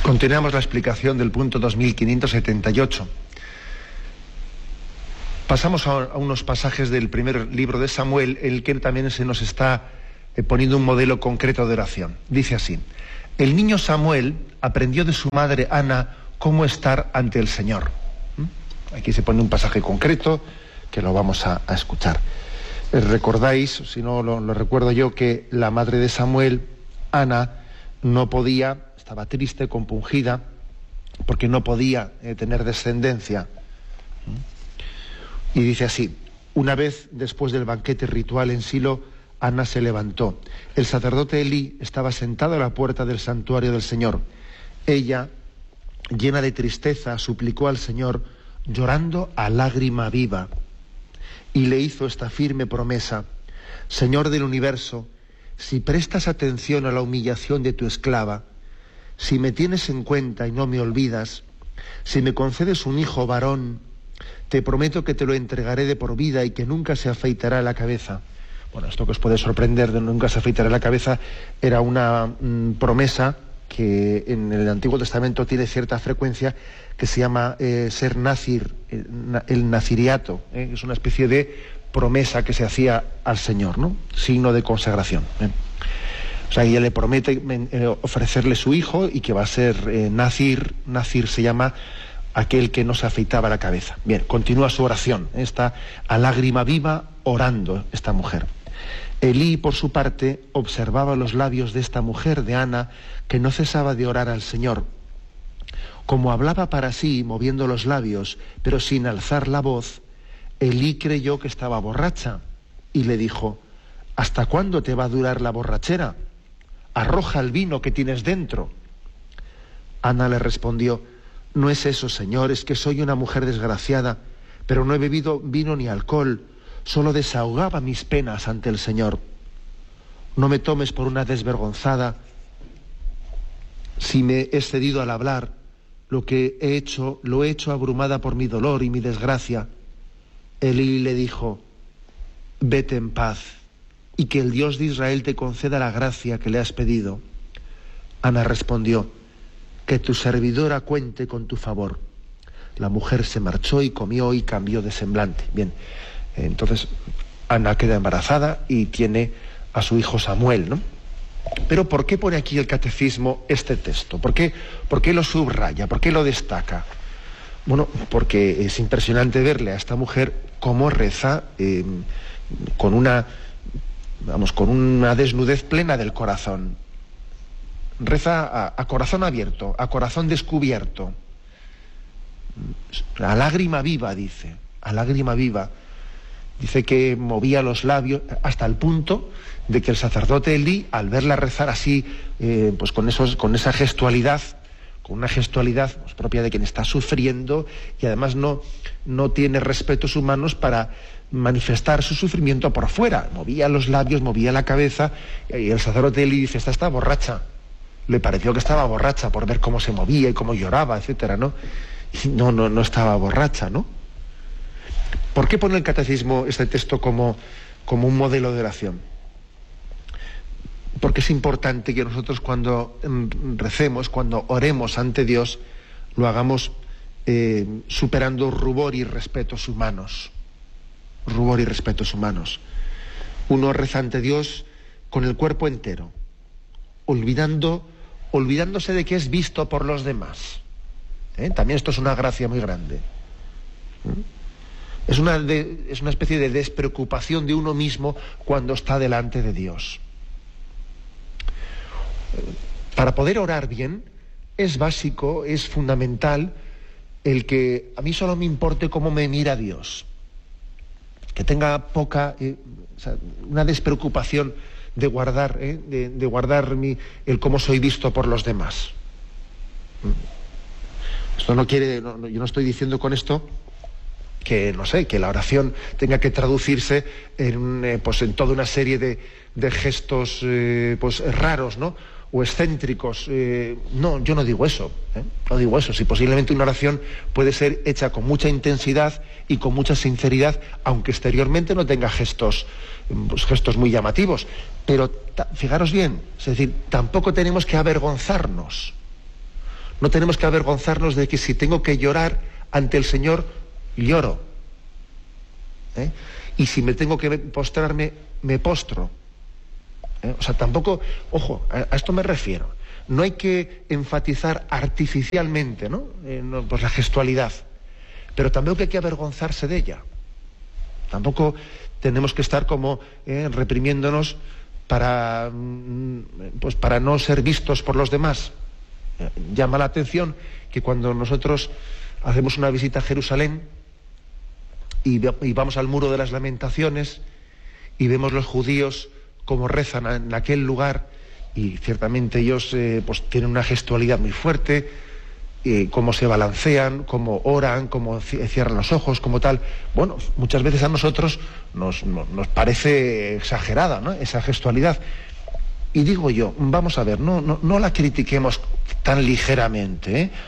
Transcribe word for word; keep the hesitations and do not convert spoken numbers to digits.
Continuamos la explicación del punto dos mil quinientos setenta y ocho. Pasamos a, a unos pasajes del primer libro de Samuel, en el que también se nos está eh, poniendo un modelo concreto de oración. Dice así: el niño Samuel aprendió de su madre Ana cómo estar ante el Señor. ¿Mm? Aquí se pone un pasaje concreto que lo vamos a, a escuchar. Eh, recordáis, si no lo, lo recuerdo yo, que la madre de Samuel, Ana, no podía, estaba triste, compungida, porque no podía eh, tener descendencia. Y dice así: una vez después del banquete ritual en Silo, Ana se levantó. El sacerdote Elí estaba sentado a la puerta del santuario del Señor. Ella, llena de tristeza, suplicó al Señor, llorando a lágrima viva, y le hizo esta firme promesa: Señor del universo, si prestas atención a la humillación de tu esclava, si me tienes en cuenta y no me olvidas, si me concedes un hijo varón, te prometo que te lo entregaré de por vida y que nunca se afeitará la cabeza. Bueno, esto que os puede sorprender de nunca se afeitará la cabeza era una mm, promesa que en el Antiguo Testamento tiene cierta frecuencia, que se llama eh, ser nazir, eh, el naziriato. Eh, es una especie de promesa que se hacía al Señor, ¿no? Signo de consagración. ¿eh? O sea, ella le promete eh, ofrecerle su hijo y que va a ser eh, nazir. Nazir se llama aquel que no se afeitaba la cabeza. Bien, continúa su oración. Está a lágrima viva orando esta mujer. Elí, por su parte, observaba los labios de esta mujer, de Ana, que no cesaba de orar al Señor. Como hablaba para sí, moviendo los labios, pero sin alzar la voz, Elí creyó que estaba borracha y le dijo: ¿hasta cuándo te va a durar la borrachera? Arroja el vino que tienes dentro. Ana le respondió: no es eso, Señor, es que soy una mujer desgraciada, pero no he bebido vino ni alcohol, solo desahogaba mis penas ante el Señor. No me tomes por una desvergonzada si me he excedido al hablar. Lo que he hecho, lo he hecho abrumada por mi dolor y mi desgracia. Elí le dijo: vete en paz, y que el Dios de Israel te conceda la gracia que le has pedido. Ana respondió: que tu servidora cuente con tu favor. La mujer se marchó y comió y cambió de semblante. Bien, entonces Ana queda embarazada y tiene a su hijo Samuel, ¿no? Pero ¿por qué pone aquí el catecismo este texto? ¿Por qué, por qué lo subraya? ¿Por qué lo destaca? Bueno, porque es impresionante verle a esta mujer cómo reza eh, con una, vamos, con una desnudez plena del corazón. Reza a, a corazón abierto, a corazón descubierto. A lágrima viva, dice, a lágrima viva. Dice que movía los labios hasta el punto de que el sacerdote Elí, al verla rezar así, eh, pues con, esos, con esa gestualidad, con una gestualidad pues, propia de quien está sufriendo, y además no, no tiene respetos humanos para manifestar su sufrimiento por fuera. Movía los labios, movía la cabeza, y el sacerdote Elí dice: esta está borracha. Le pareció que estaba borracha por ver cómo se movía y cómo lloraba, etcétera, ¿no? Y no, no, no estaba borracha, ¿no? ¿Por qué pone el catecismo este texto como, como un modelo de oración? Porque es importante que nosotros cuando recemos, cuando oremos ante Dios, lo hagamos eh, superando rubor y respetos humanos. Rubor y respetos humanos. Uno reza ante Dios con el cuerpo entero, olvidando, olvidándose de que es visto por los demás. ¿Eh? También esto es una gracia muy grande. ¿Eh? Es una, de, es una especie de despreocupación de uno mismo cuando está delante de Dios. Para poder orar bien, es básico, es fundamental el que a mí solo me importe cómo me mira Dios. Que tenga poca, eh, o sea, una despreocupación de guardar, eh, de, de guardar mi, el cómo soy visto por los demás. Esto no quiere, no, yo no estoy diciendo con esto que, no sé, que la oración tenga que traducirse en, eh, pues en toda una serie de, de gestos eh, pues raros, ¿no? O excéntricos. Eh, no, yo no digo eso, ¿eh? No digo eso. Si posiblemente una oración puede ser hecha con mucha intensidad y con mucha sinceridad, aunque exteriormente no tenga gestos, pues, gestos muy llamativos. Pero ta, fijaros bien, es decir, tampoco tenemos que avergonzarnos. No tenemos que avergonzarnos de que si tengo que llorar ante el Señor, lloro. ¿Eh? Y si me tengo que postrarme, me postro. ¿Eh? O sea, tampoco, ojo, a, a esto me refiero. No hay que enfatizar artificialmente, ¿no? Eh, no, pues la gestualidad, pero tampoco hay que avergonzarse de ella. Tampoco tenemos que estar como eh, reprimiéndonos para, pues para no ser vistos por los demás. Eh, llama la atención que cuando nosotros hacemos una visita a Jerusalén y, y vamos al Muro de las Lamentaciones y vemos los judíos cómo rezan en aquel lugar, y ciertamente ellos eh, pues tienen una gestualidad muy fuerte, eh, cómo se balancean, cómo oran, cómo cierran los ojos, como tal. Bueno, muchas veces a nosotros nos, nos, nos parece exagerada, ¿no?, esa gestualidad. Y digo yo, vamos a ver, no, no, no la critiquemos tan ligeramente, ¿eh?